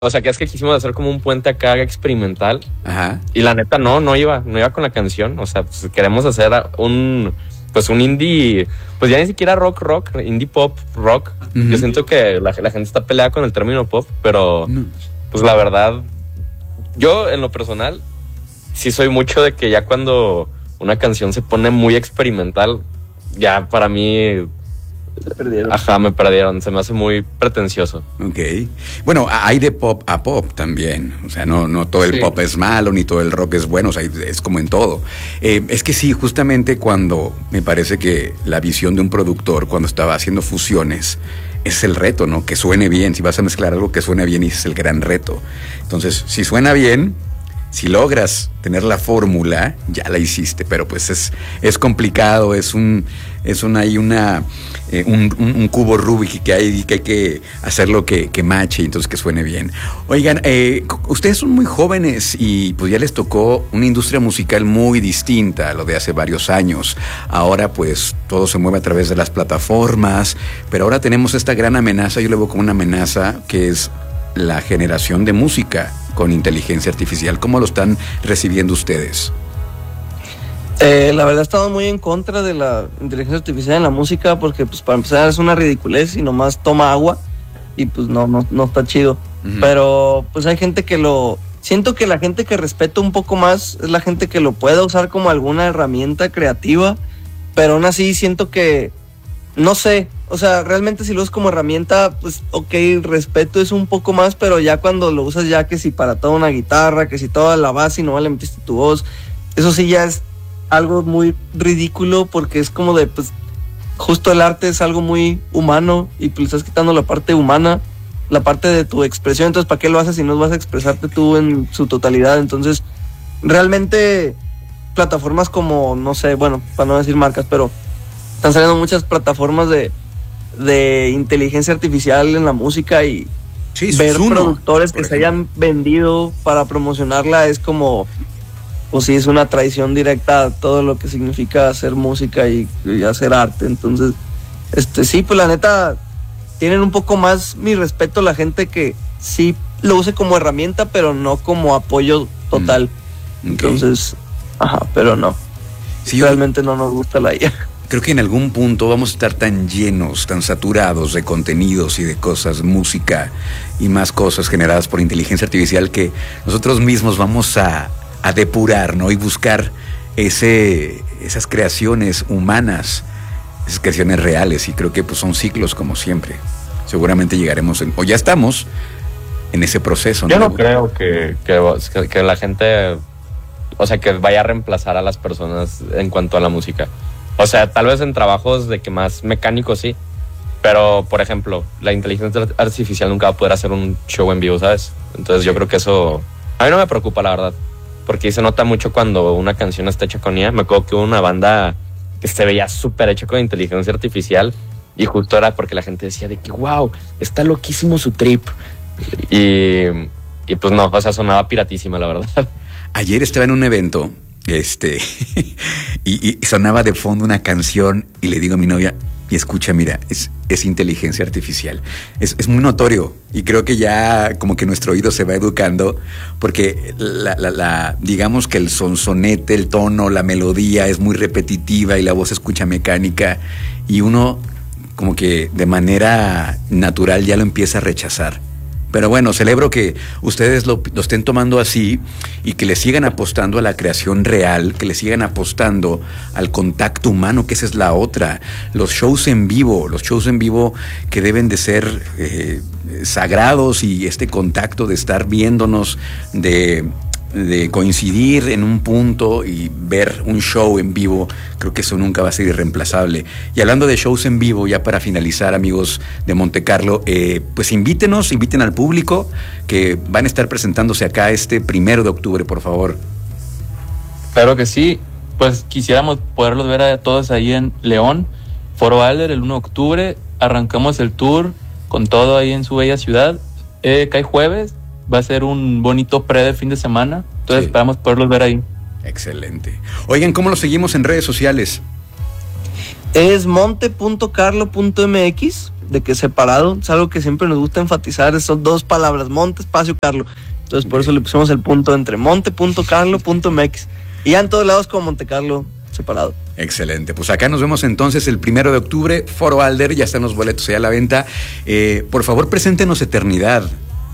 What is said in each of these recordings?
O sea, que es que quisimos hacer como un puente acá experimental. Ajá. Y la neta no iba con la canción. O sea, pues queremos hacer un indie, pues ya ni siquiera rock, indie pop, rock. Uh-huh. Yo siento que la gente está peleada con el término pop, pero pues la verdad, yo en lo personal, sí soy mucho de que ya cuando una canción se pone muy experimental, ya para mí... me perdieron, se me hace muy pretencioso. Ok. Bueno, hay de pop a pop también. O sea, no todo el pop es malo, ni todo el rock es bueno. O sea, es como en todo. Es que sí, justamente cuando me parece que la visión de un productor, cuando estaba haciendo fusiones, es el reto, ¿no? Que suene bien. Si vas a mezclar algo que suene bien, es el gran reto. Entonces, si suena bien, si logras tener la fórmula, ya la hiciste, pero pues es complicado, es un cubo Rubik que hay que hacerlo que mache, entonces que suene bien. Oigan, ustedes son muy jóvenes y pues ya les tocó una industria musical muy distinta a lo de hace varios años. Ahora pues todo se mueve a través de las plataformas, pero ahora tenemos esta gran amenaza, yo lo veo como una amenaza, que es la generación de música con inteligencia artificial. ¿Cómo lo están recibiendo ustedes? La verdad estamos muy en contra de la inteligencia artificial en la música, porque pues para empezar es una ridiculez y nomás toma agua y pues no está chido. Uh-huh. Pero pues hay gente que siento que la gente que respeto un poco más es la gente que lo puede usar como alguna herramienta creativa, pero aún así siento que, no sé, o sea, realmente si lo usas como herramienta, pues ok, respeto es un poco más, pero ya cuando lo usas ya que si para toda una guitarra, que si toda la base y no le metiste tu voz, eso sí ya es algo muy ridículo, porque es como de, pues, justo el arte es algo muy humano y pues le estás quitando la parte humana, la parte de tu expresión, entonces ¿para qué lo haces si no vas a expresarte tú en su totalidad? Entonces, realmente plataformas como, no sé, bueno, para no decir marcas, pero están saliendo muchas plataformas de inteligencia artificial en la música y ver productores que se hayan vendido para promocionarla es como, pues sí, es una traición directa a todo lo que significa hacer música y hacer arte. Entonces, sí, pues la neta, tienen un poco más mi respeto la gente que sí lo use como herramienta, pero no como apoyo total. Okay. Entonces, pero no. Sí, realmente no nos gusta la IA. Creo que en algún punto vamos a estar tan llenos, tan saturados de contenidos y de cosas, música y más cosas generadas por inteligencia artificial, que nosotros mismos vamos a depurar, ¿no? Y buscar esas creaciones humanas, esas creaciones reales, y creo que pues son ciclos como siempre. Seguramente llegaremos o ya estamos en ese proceso, ¿no? Yo no creo que la gente, o sea, que vaya a reemplazar a las personas en cuanto a la música. O sea, tal vez en trabajos de que más mecánicos sí, pero por ejemplo, la inteligencia artificial nunca va a poder hacer un show en vivo, ¿sabes? Entonces yo creo que eso a mí no me preocupa, la verdad, porque se nota mucho cuando una canción está hecha con IA. Me acuerdo que hubo una banda que se veía súper hecha con inteligencia artificial y justo era porque la gente decía de que wow, está loquísimo su trip y pues no, o sea, sonaba piratísima, la verdad. Ayer estaba en un evento y sonaba de fondo una canción y le digo a mi novia, y escucha, mira, es inteligencia artificial. Es muy notorio y creo que ya como que nuestro oído se va educando, porque digamos que el sonsonete, el tono, la melodía es muy repetitiva y la voz se escucha mecánica y uno como que de manera natural ya lo empieza a rechazar. Pero bueno, celebro que ustedes lo estén tomando así y que le sigan apostando a la creación real, que le sigan apostando al contacto humano, que esa es la otra. Los shows en vivo que deben de ser sagrados, y este contacto de estar viéndonos, de coincidir en un punto y ver un show en vivo, creo que eso nunca va a ser irreemplazable. Y hablando de shows en vivo, ya para finalizar, amigos de Montecarlo, pues inviten al público que van a estar presentándose acá 1 de octubre, por favor. Claro que sí, pues quisiéramos poderlos ver a todos ahí en León, Foro Alder, el 1 de octubre, arrancamos el tour con todo ahí en su bella ciudad, cae jueves. Va a ser un bonito de fin de semana. Entonces esperamos poderlos ver ahí. Excelente. Oigan, ¿cómo los seguimos en redes sociales? Es monte.carlo.mx, de que separado, es algo que siempre nos gusta enfatizar, son dos palabras, Monte, espacio, Carlo. Entonces por eso le pusimos el punto entre monte.carlo.mx. Y ya en todos lados como Monte Carlo separado. Excelente, pues acá nos vemos entonces el 1 de octubre, Foro Alder, ya están los boletos ahí a la venta. Por favor, preséntenos Eternidad.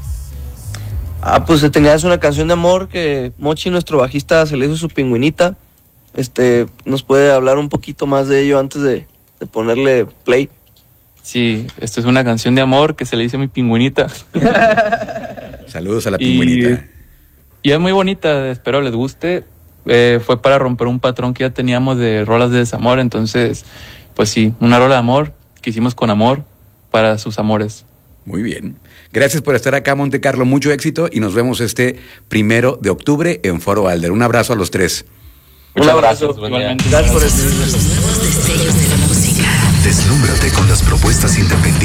Pues Eternidad es una canción de amor que Mochi, nuestro bajista, se le hizo su pingüinita. ¿Nos puede hablar un poquito más de ello antes de ponerle play? Sí, esto es una canción de amor que se le dice a mi pingüinita. Saludos a la pingüinita. Y es muy bonita, espero les guste. Fue para romper un patrón que ya teníamos de rolas de desamor, entonces, pues sí, una rola de amor que hicimos con amor para sus amores. Muy bien. Gracias por estar acá, Monte Carlo. Mucho éxito y nos vemos 1 de octubre en Foro Alder. Un abrazo a los tres. Muchas gracias. Igualmente. Gracias por Los nuevos destellos de la música. Deslúmbrate con las propuestas independientes